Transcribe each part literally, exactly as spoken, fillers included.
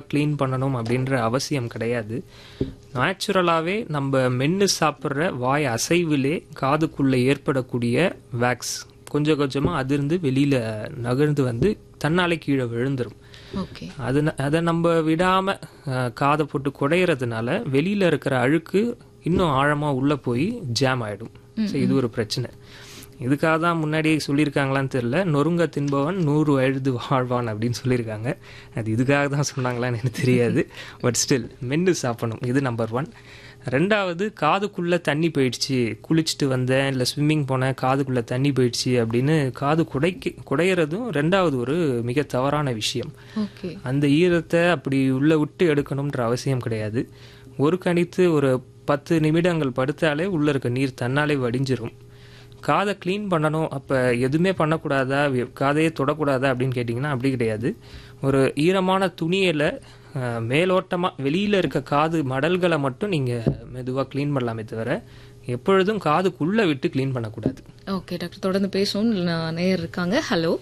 Clean பண்ணணும் அப்படின்ற அவசியம் கிடையாது. நேச்சுரலாகவே நம்ம மென்று சாப்பிட்ற வாய் அசைவிலே காதுக்குள்ளே ஏற்படக்கூடிய வேக்ஸ் கொஞ்சம் கொஞ்சமாக அதிர்ந்து வெளியில் நகர்ந்து வந்து தன்னாலே கீழே விழுந்துடும். ஓகே. அது அதை நம்ம விடாமல் காதை போட்டு குடையிறதுனால வெளியில் இருக்கிற அழுக்கு இன்னும் ஆழமாக உள்ளே போய் ஜாம் ஆகிடும். ஸோ இது ஒரு பிரச்சனை. இதுக்காக தான் முன்னாடி சொல்லியிருக்காங்களான்னு தெரியல, நொறுங்க தின்பவன் நூறு வயது வாழ்வான் அப்படின்னு சொல்லியிருக்காங்க. அது இதுக்காக தான் சொன்னாங்களான்னு எனக்கு தெரியாது. பட் ஸ்டில் மென்று சாப்பிடணும். இது நம்பர் ஒன். ரெண்டாவது, காதுக்குள்ளே தண்ணி போயிடுச்சு, குளிச்சுட்டு வந்தேன் இல்லை ஸ்விம்மிங் போனேன், காதுக்குள்ளே தண்ணி போயிடுச்சு அப்படின்னு காது குடைக்கு குடையிறதும் ரெண்டாவது ஒரு மிக தவறான விஷயம். அந்த ஈரத்தை அப்படி உள்ளே விட்டு எடுக்கணுன்ற அவசியம் கிடையாது. ஒரு கணித்து ஒரு பத்து நிமிடங்கள் படுத்தாலே உள்ளே இருக்க நீர் தன்னாலே வடிஞ்சிரும். காதை க்ளீன் பண்ணணும், அப்போ எதுவுமே பண்ணக்கூடாதா, காதையே தொடக்கூடாதா அப்படின்னு கேட்டிங்கன்னா அப்படி கிடையாது. ஒரு ஈரமான துணியில் மேலோட்டமாக வெளியில் இருக்க காது மடல்களை மட்டும் நீங்கள் மெதுவாக க்ளீன் பண்ணலாமே தவிர எப்பொழுதும் காதுக்குள்ளே விட்டு க்ளீன் பண்ணக்கூடாது. ஓகே டாக்டர், தொடர்ந்து பேசுவோம். நேயர் இருக்காங்க. ஹலோ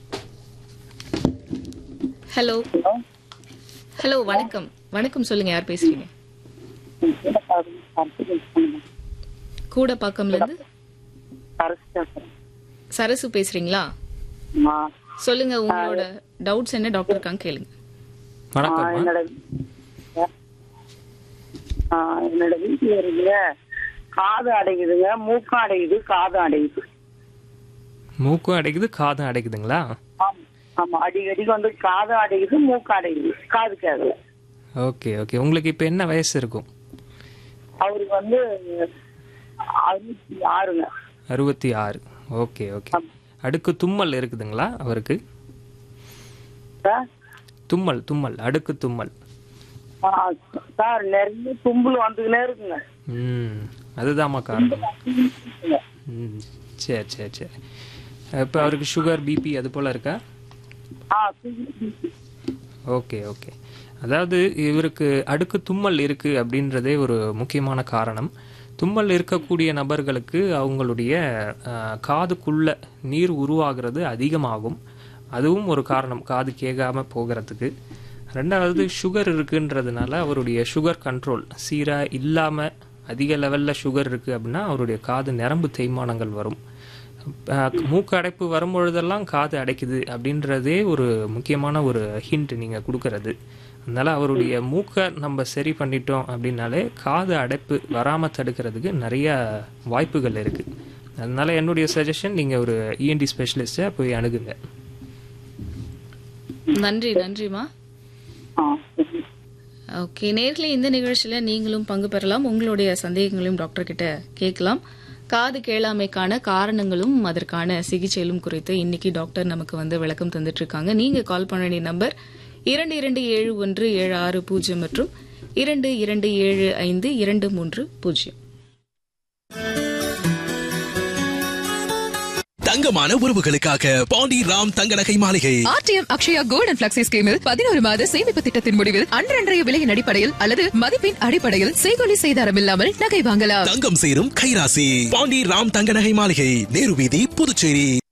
ஹலோ ஹலோ வணக்கம். வணக்கம், சொல்லுங்க, யார் பேசுறீங்க? கூட பாக்கம்ல இருந்து சரசு பேசுறீங்களா? சொல்லுங்க, உங்களோட டவுட்ஸ் என்ன டாக்டர் இருக்காங்க கேளுங்க. என்னோட வீட்டுல இருக்கு காது அடைக்குதுங்க, மூக்கும் அடைக்குது, காதும் அடைக்குது. மூக்கும் அடைக்குது, காதும் அடைக்குதுங்களா? ஆமா, அடிக்கடிக்கு வந்து காதும் அடைக்குது, மூக்கும் அடைக்குது, காது கேட்கல. Okay okay. உங்களுக்கு இப்ப என்ன வயசு இருக்கும்? அவருக்கு வந்து அறுபத்தி ஆறுங்க. அறுபத்தி ஆறு. Okay okay. அடுக்கு தும்மல் இருக்குதுங்களா அவருக்கு? தும்மல் தும்மல் அடுக்கு தும்மல் சார் நிறைய தும்பல் வந்துக்கினே இருக்குங்க. ம் அதுதான்மா காரணம். ம் சரி சரி சரி. இப்போ அவருக்கு சுகர், பிபி அது போல் இருக்கா? Okay okay. அதாவது இவருக்கு அடுக்கு தும்மல் இருக்குது அப்படின்றதே ஒரு முக்கியமான காரணம். தும்மல் இருக்கக்கூடிய நபர்களுக்கு அவங்களுடைய காதுக்குள்ள நீர் உருவாகிறது அதிகமாகும். அதுவும் ஒரு காரணம் காது கேட்காமல் போகிறதுக்கு. ரெண்டாவது, சுகர் இருக்குன்றதுனால அவருடைய சுகர் கண்ட்ரோல் சீராக இல்லாமல் அதிக லெவலில் சுகர் இருக்குது அப்படின்னா அவருடைய காது நரம்பு தேய்மானங்கள் வரும். மூக்கு அடைப்பு வரும்பொழுதெல்லாம் காது அடைக்குது அப்படின்றதே ஒரு முக்கியமான ஒரு ஹிண்ட் நீங்கள் கொடுக்கறது. அதனால் அவருடைய மூக்கை நம்ம சரி பண்ணிட்டோம் அப்படின்னாலே காது அடைப்பு வராமல் தடுக்கிறதுக்கு நிறைய வாய்ப்புகள் இருக்குது. அதனால என்னுடைய சஜஷன், நீங்கள் ஒரு இஎன்டி ஸ்பெஷலிஸ்ட்டை போய் அணுகுங்க. நன்றி. நன்றிமா. ஓகே, நேர்களே, இந்த நிகழ்ச்சியில நீங்களும் பங்கு பெறலாம். உங்களுடைய சந்தேகங்களையும் டாக்டர் கிட்ட கேட்கலாம். காது கேளாமைக்கான காரணங்களும் அதற்கான சிகிச்சையிலும் குறித்து இன்னைக்கு டாக்டர் நமக்கு வந்து விளக்கம் தந்துட்டு இருக்காங்க. நீங்க கால் பண்ண வேண்டிய நம்பர் இரண்டு இரண்டு ஏழு ஒன்று ஏழு ஆறு பூஜ்ஜியம் மற்றும் இரண்டு இரண்டு ஏழு ஐந்து இரண்டு மூன்று பூஜ்ஜியம். தங்கமான உறவுகளுக்காக பாண்டி ராம் தங்க நகை மாளிகை. RTM Akshaya gold and flexi ஸ்கீமில் பதினோரு மாத சேமிப்பு திட்டத்தின் முடிவில் அன்றன்றைய விலையின் அடிப்படையில் அல்லது மதிப்பின் அடிப்படையில் செய்கொலி செய்தாரம் இல்லாமல் நகை வாங்கலாம். தங்கம் சேரும் கைராசி பாண்டி ராம் தங்க நகை மாளிகை, நேரு வீதி, புதுச்சேரி.